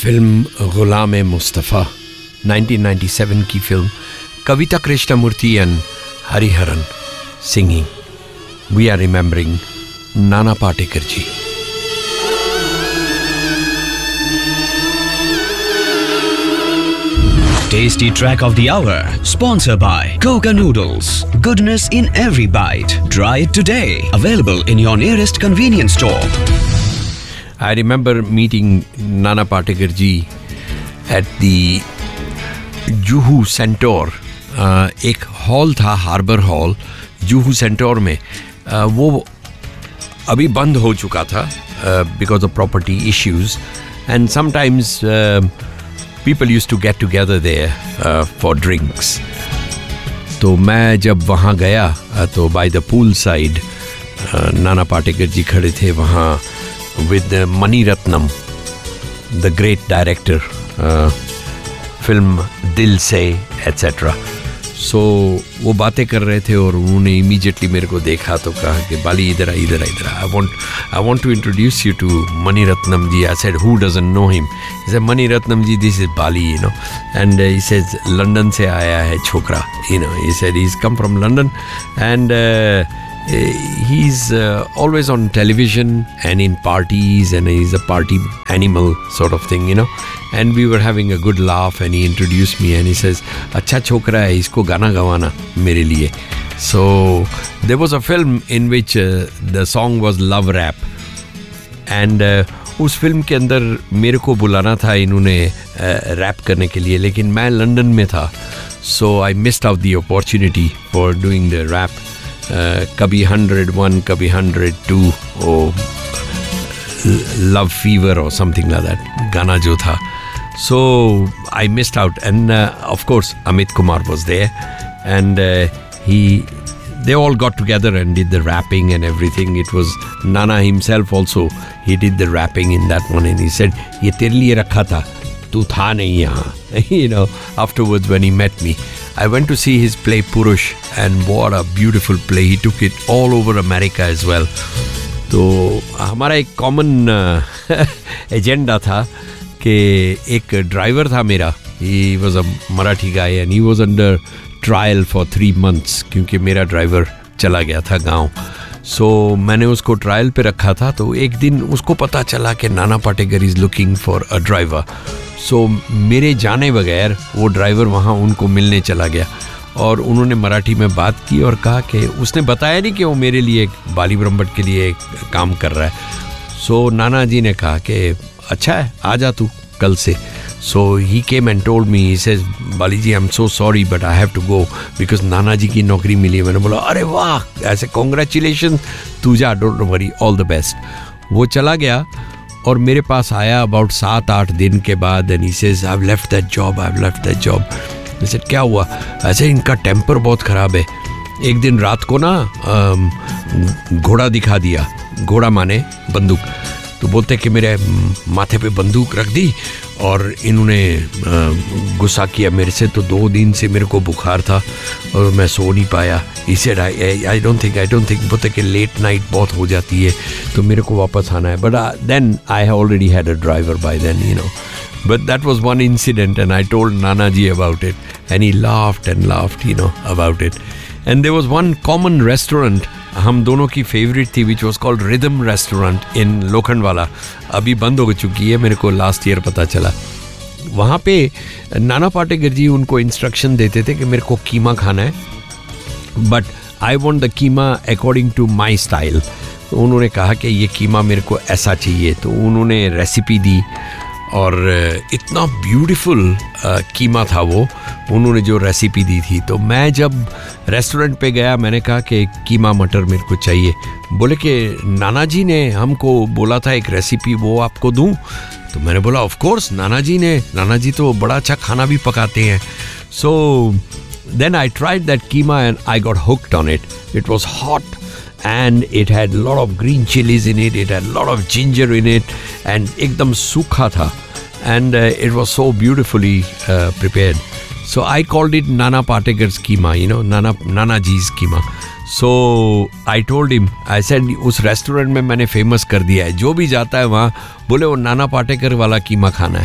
Film गुलाम मुस्तफ़ा 1997 की film Kavita Krishnamurthy and Hariharan singing we are remembering Nana Patekar ji. Tasty track of the hour, sponsored by Coca Noodles. Goodness in every bite. Try it today. Available in your nearest convenience store. I remember meeting Nana Patekar ji at the Juhu Centaur. एक hall था, harbour hall Juhu centaur में. वो अभी बंद हो चुका था because of property issues, and sometimes people used to get together there for drinks. तो मैं जब वहाँ गया तो by the pool side Nana Patekar जी खड़े थे वहाँ with money Ratnam, the great director, film दिल से etc. So वो बातें कर रहे थे और उन्होंने immediately मेरे को देखा तो कहा कि बाली इधर आ. I want to introduce you to Mani Ratnam ji. I said, who doesn't know him? He said, Mani Ratnam ji, this is Bali, you know. And he says, London se aaya hai chokra, you know. He said he's come from London and he's always on television and in parties, and he's a party animal sort of thing, you know. And we were having a good laugh and he introduced me and he says, अच्छा छोकरा है, इसको गाना गवाना मेरे लिए. So there was a film in which the song was Love Rap, and उस film के अंदर मेरे को बुलाना था इन्होंने रैप करने के लिए, लेकिन मैं लंदन में था. So I missed out the opportunity for doing the rap. कभी 101, कभी 102 or Love Fever or something like that गाना जो था. So I missed out, and of course Amit Kumar was there, and they all got together and did the rapping and everything. It was Nana himself also, he did the rapping in that one, and he said ये तेरे लिए रखा था, तू था नहीं यहाँ. You know, afterwards when he met me, I went to see his play Purush, and what a beautiful play. He took it all over America as well. तो हमारा एक कॉमन एजेंडा था कि एक ड्राइवर था मेरा, he was a Marathi guy and he was under trial for 3 months क्योंकि मेरा ड्राइवर चला गया था गांव. So मैंने उसको ट्रायल पे रखा था. तो एक दिन उसको पता चला कि Nana Patekar is looking for a driver. सो मेरे जाने बगैर वो ड्राइवर वहाँ उनको मिलने चला गया और उन्होंने मराठी में बात की और कहा कि उसने बताया नहीं कि वो मेरे लिए बाली ब्रह्मभट्ट के लिए काम कर रहा है. सो नाना जी ने कहा कि अच्छा है, आ जा तू कल से. So he came and told me, he says, Bali ji, I'm so sorry but I have to go because नाना जी की नौकरी मिली है. मैंने बोला अरे वाह, ऐसे congratulations, तू जा, don't worry, all the best. वो चला गया और मेरे पास आया about 7-8 दिन के बाद, and he says, I've left that job. I said, क्या हुआ? ऐसे इनका टेम्पर बहुत ख़राब है. एक दिन रात को ना घोड़ा दिखा दिया, घोड़ा माने बंदूक. तो बोलते कि मेरे माथे पे बंदूक रख दी और इन्होंने गुस्सा किया मेरे से. तो 2 दिन से मेरे को बुखार था और मैं सो नहीं पाया. He said, I don't think बोलते कि लेट नाइट बहुत हो जाती है तो मेरे को वापस आना है. But then I already had a driver by then, you know. But that was one incident and I told Nana ji about it and he laughed, you know, about it. And there was one common restaurant हम दोनों की favourite थी which was called Rhythm Restaurant in Lokhandwala. अभी बंद हो चुकी है, मेरे को लास्ट ईयर पता चला. वहाँ पे नाना पाटेकर जी उनको इंस्ट्रक्शन देते थे कि मेरे को कीमा खाना है, but I want the keema according to my style. तो उन्होंने कहा कि ये कीमा मेरे को ऐसा चाहिए. तो उन्होंने रेसिपी दी और इतना ब्यूटीफुल कीमा था वो, उन्होंने जो रेसिपी दी थी. तो मैं जब रेस्टोरेंट पे गया मैंने कहा कि कीमा मटर मेरे को चाहिए. बोले कि नाना जी ने हमको बोला था एक रेसिपी, वो आपको दूं? तो मैंने बोला ऑफ कोर्स, नाना जी तो बड़ा अच्छा खाना भी पकाते हैं. So then I tried that keema and I got hooked on it. It was hot and it had a lot of green chilies in it, it had a lot of ginger in it, and ekdam सूखा था, and it was so beautifully prepared. So I called it Nana Patekar's keema, you know, Nana ji's keema. So I told him, I said उस restaurant में मैंने famous कर दिया है, जो भी जाता है वहाँ बोले वो नाना पाटेकर वाला कीमा खाना है.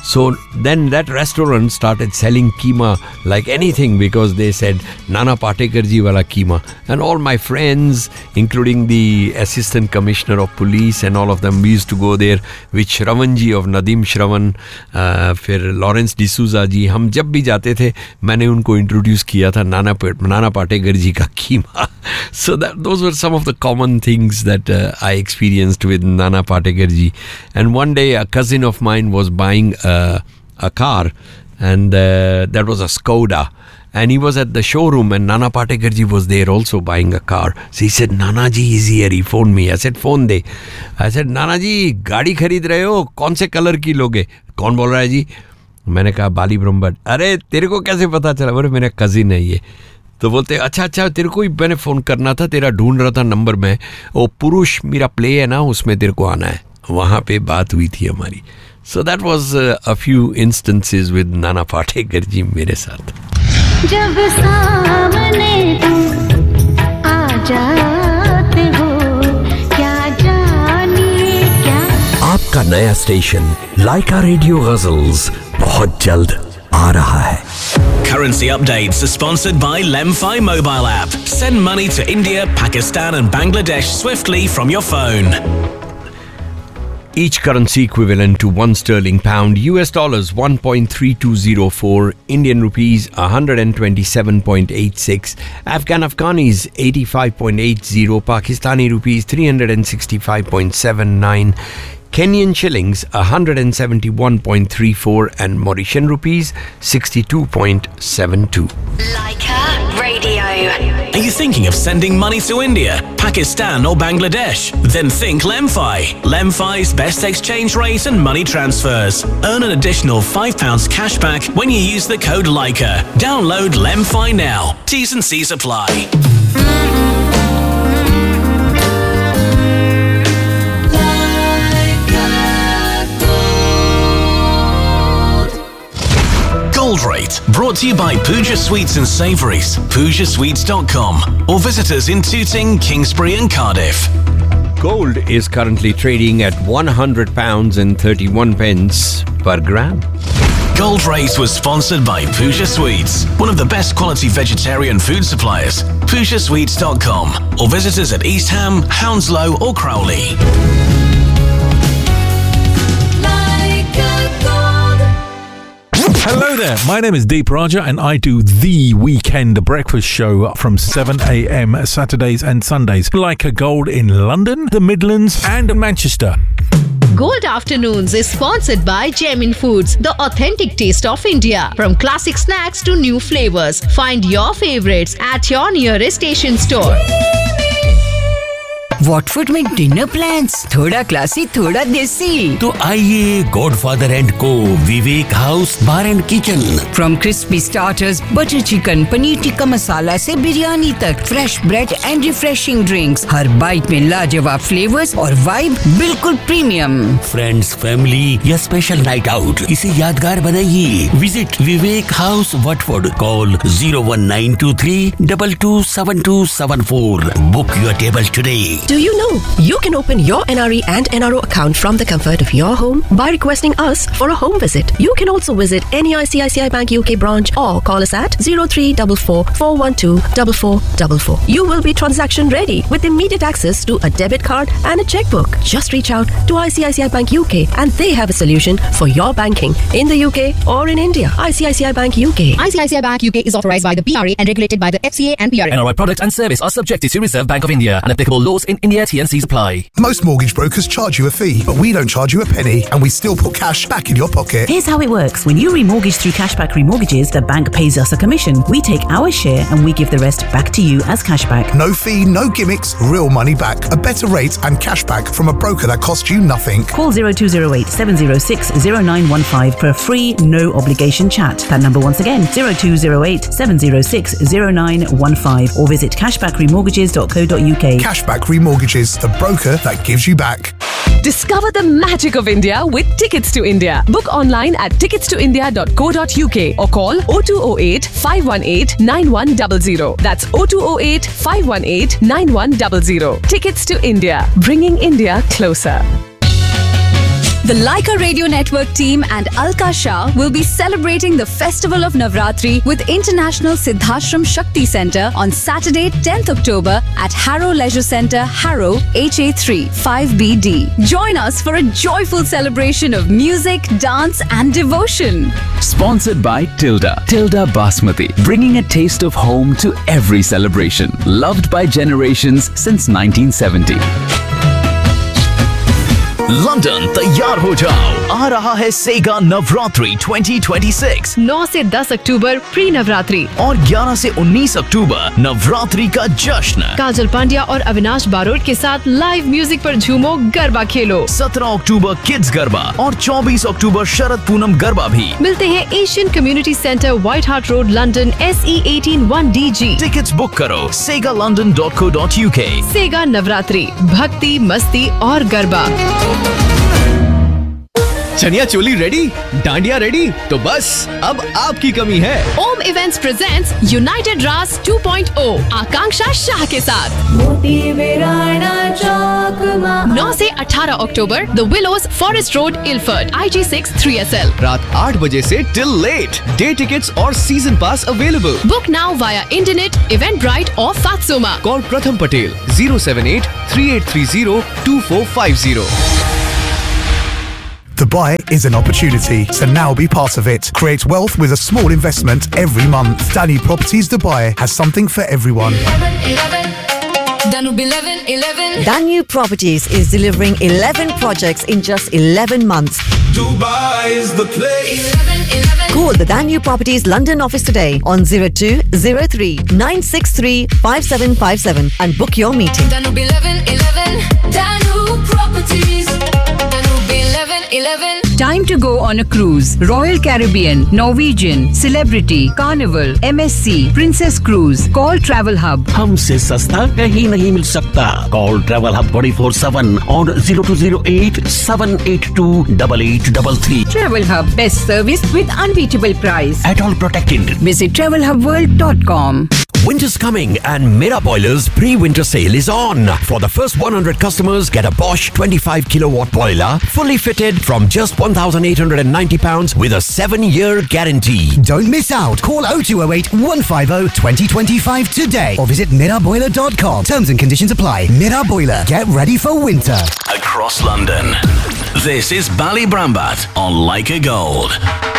So then that restaurant started selling keema like anything because they said Nana Patekar ji wala keema. And all my friends, including the assistant commissioner of police and all of them, we used to go there with Shravan ji of Nadim Shravan, फिर Lawrence D'Souza जी. हम जब भी जाते थे मैंने उनको introduce किया था नाना पाटेकर जी का कीमा. So those were some of the common things that I experienced with Nana Patekar ji. And one day a cousin of mine was buying a car, and that was a Skoda. And he was at the showroom, and Nana Patekar ji was there also buying a car. So he said, Nana ji is here. He phoned me. I said, phone de. I said, Nana ji, गाड़ी खरीद रहे हो? कौन से colour की लोगे? कौन बोल रहा है जी? मैंने कहा बाली ब्रह्मभट्ट. अरे तेरे को कैसे पता चला? बोले मेरा कजिन है ये. तो बोलते अच्छा तेरे को ही मैंने फ़ोन करना था, तेरा ढूंढ रहा था नंबर में. वो पुरुष मेरा प्ले है ना, उसमें तेरे को आना है. वहाँ पे बात हुई थी हमारी. So that was a few instances with Nana Patekar ji मेरे साथ. जब सामने तुम आ जाते हो, क्या जानिए क्या. आपका नया स्टेशन लाइका रेडियो गजल्स बहुत जल्द आ रहा है. Currency updates are sponsored by Lemfi mobile app. Send money to India, Pakistan and Bangladesh swiftly from your phone. Each currency equivalent to one sterling pound, US dollars 1.3204, Indian rupees 127.86, Afghanis 85.80, Pakistani rupees 365.79, Kenyan shillings 171.34 and Mauritian rupees 62.72. Laika Radio. Are you thinking of sending money to India, Pakistan or Bangladesh? Then think Lemfi. Lemfi's best exchange rate and money transfers. Earn an additional £5 cashback when you use the code Laika. Download Lemfi now. T's and C's apply. Gold Rate, brought to you by Pooja Sweets and Savouries, PoojaSweets.com, or visit us in Tooting, Kingsbury and Cardiff. Gold is currently trading at £100 and 31 pence per gram. Gold Rate was sponsored by Pooja Sweets, one of the best quality vegetarian food suppliers. PoojaSweets.com, or visit us at East Ham, Hounslow or Crowley. Hello there, my name is Deep Raja and I do The Weekend Breakfast Show from 7 a.m. Saturdays and Sundays. Like a Gold in London, the Midlands and Manchester. Gold Afternoons is sponsored by Gemin Foods, the authentic taste of India. From classic snacks to new flavors, find your favorites at your nearest station store. Watford में dinner plans, थोड़ा classy थोड़ा देसी. तो आइए godfather and को विवेक house bar and kitchen. From crispy starters, butter chicken, paneer tikka masala से बिरयानी तक, fresh bread and refreshing drinks. Her bite में लाजवाब फ्लेवर्स और वाइब बिल्कुल प्रीमियम. फ्रेंड्स, फैमिली या स्पेशल नाइट आउट, इसे यादगार बनाइए. Visit Vivek house Watford. Call 01923227274. Book your table today. Do you know you can open your NRE and NRO account from the comfort of your home by requesting us for a home visit? You can also visit any ICICI Bank UK branch or call us at 0344 412 4444. You will be transaction ready with immediate access to a debit card and a checkbook. Just reach out to ICICI Bank UK and they have a solution for your banking in the UK or in India. ICICI Bank UK. ICICI Bank UK is authorized by the PRA and regulated by the FCA and PRA. NRI product and service are subjected to Reserve Bank of India and applicable laws in India. T&Cs apply. Most mortgage brokers charge you a fee, but we don't charge you a penny, and we still put cash back in your pocket. Here's how it works. When you remortgage through Cashback Remortgages, the bank pays us a commission. We take our share and we give the rest back to you as cashback. No fee, no gimmicks, real money back. A better rate and cashback from a broker that costs you nothing. Call 0208 706 0915 for a free, no obligation chat. That number once again, 0208 706 0915, or visit cashbackremortgages.co.uk. Cashback Remortgages, the broker that gives you back. Discover the magic of India with Tickets to India. Book online at ticketstoindia.co.uk or call 0208 518 9100. That's 0208 518 9100. Tickets to India, bringing India closer. The Leica Radio Network team and Alka Shah will be celebrating the Festival of Navratri with International Siddhashram Shakti Centre on Saturday, 10th October at Harrow Leisure Centre, Harrow, HA3, 5BD. Join us for a joyful celebration of music, dance and devotion. Sponsored by Tilda Basmati, bringing a taste of home to every celebration. Loved by generations since 1970. London तैयार हो जाओ, आ रहा है सेगा नवरात्रि 2026। 9 से 10 अक्टूबर pre Navratri और 11 से 19 अक्टूबर नवरात्रि का जश्न। काजल पांड्या और अविनाश बारोट के साथ लाइव म्यूजिक पर झूमो, गरबा खेलो। 17 अक्टूबर किड्स गरबा और 24 अक्टूबर शरद पूनम गरबा भी। मिलते हैं Asian community centre, white heart road, London, SE18 1DG। Tickets book करो segalondon.co.uk। सेगा नवरात्रि, भक्ति, मस्ती और गरबा। चनिया चोली रेडी, डांडिया रेडी, तो बस अब आपकी कमी है। ओम इवेंट्स प्रेजेंट्स यूनाइटेड रास 2.0 आकांक्षा शाह के साथ 9 से 18 अक्टूबर the willows, forest road, Ilford, IG6 3SL। रात 8 बजे से टिल लेट। डे टिकट्स और सीजन पास available. Book now via internet, Eventbrite और फात्सोमा। कॉल प्रथम Patel 078-3830-2450। Dubai is an opportunity, so now be part of it. Create wealth with a small investment every month. Danny Properties Dubai has something for everyone. Danube Properties is delivering 11 projects in just 11 months. Dubai is the place. Call the Danube Properties London office today on 0203 963 5757 and book your meeting. Danube 1111. Danube Properties. Danube 1111. Time to go on a cruise. Royal Caribbean, Norwegian, Celebrity, Carnival, MSC, Princess Cruise. Call Travel Hub. हमसे सस्ता कहीं नहीं मिल सकता। Call Travel Hub 24/7 on 0208-782-8833. Travel Hub, best service with unbeatable price. At all protected. Visit travelhubworld.com. Winter's coming and Mera Boilers pre-winter sale is on. For the first 100 customers, get a Bosch 25 kilowatt boiler, fully fitted from just £1,890 with a 7-year guarantee. Don't miss out. Call 0208 150 2025 today or visit miraboiler.com. Terms and conditions apply. Mera Boiler. Get ready for winter. Across London, this is Ballybrambat on Leica Gold.